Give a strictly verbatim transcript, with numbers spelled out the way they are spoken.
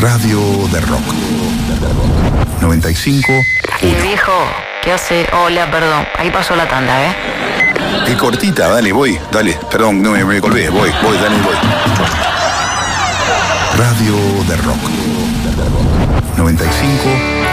Radio de Rock. noventa y cinco. Eh, viejo, ¿qué hace? Hola, perdón. Ahí pasó la tanda, ¿eh? Qué cortita, dale, voy, dale. Perdón, no me, me colgué, voy, voy, dale, voy. Radio de Rock. noventa y cinco.